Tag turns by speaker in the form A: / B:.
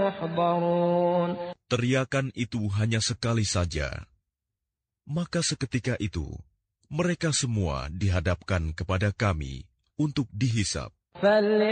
A: Teriakan itu hanya sekali saja. Maka seketika itu, mereka semua dihadapkan kepada kami untuk dihisab.